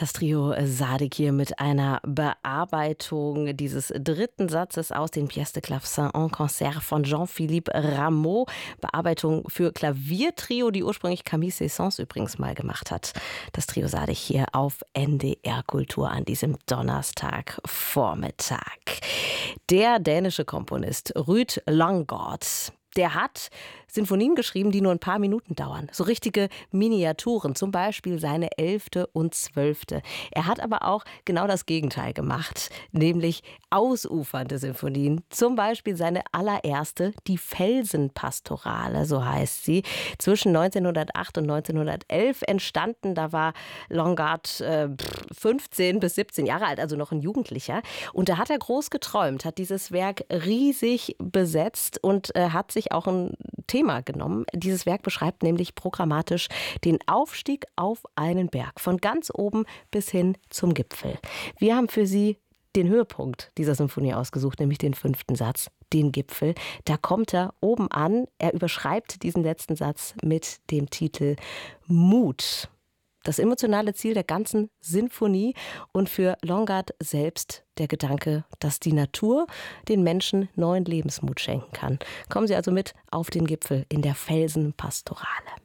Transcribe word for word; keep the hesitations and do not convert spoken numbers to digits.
Das Trio Sadik hier mit einer Bearbeitung dieses dritten Satzes aus den Pièces de Clavecin en Concert von Jean-Philippe Rameau. Bearbeitung für Klaviertrio, die ursprünglich Camille Saint-Saëns übrigens mal gemacht hat. Das Trio Sadik hier auf N D R Kultur an diesem Donnerstagvormittag. Der dänische Komponist Ruud Langgaard, der hat Sinfonien geschrieben, die nur ein paar Minuten dauern. So richtige Miniaturen, zum Beispiel seine elfte und zwölfte. Er hat aber auch genau das Gegenteil gemacht, nämlich ausufernde Sinfonien. Zum Beispiel seine allererste, die Felsenpastorale, so heißt sie. Zwischen neunzehnhundertacht und neunzehnhundertelf entstanden. Da war Langgaard äh, fünfzehn bis siebzehn Jahre alt, also noch ein Jugendlicher. Und da hat er groß geträumt, hat dieses Werk riesig besetzt und äh, hat sich auch ein Thema genommen. Dieses Werk beschreibt nämlich programmatisch den Aufstieg auf einen Berg, von ganz oben bis hin zum Gipfel. Wir haben für Sie den Höhepunkt dieser Symphonie ausgesucht, nämlich den fünften Satz, den Gipfel. Da kommt er oben an. Er überschreibt diesen letzten Satz mit dem Titel Mut. Das emotionale Ziel der ganzen Sinfonie und für Langgaard selbst der Gedanke, dass die Natur den Menschen neuen Lebensmut schenken kann. Kommen Sie also mit auf den Gipfel in der Felsenpastorale.